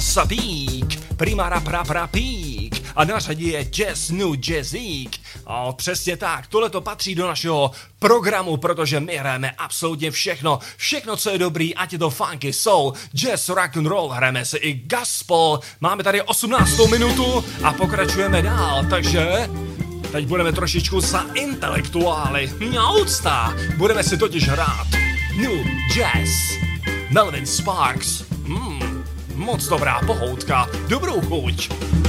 Sapík, Primara Prapík a na řadě je Jazz New Jazzík. A přesně tak, tohle to patří do našeho programu, protože my hrajeme absolutně všechno, co je dobrý, ať je to funky, soul, jazz, rock and roll, hrajeme si i gospel. Máme tady 18. minutu a pokračujeme dál, takže teď budeme trošičku za intelektuály. Mňaucta, budeme si totiž hrát New Jazz, Melvin Sparks. Moc dobrá pohoutka, dobrou chuť.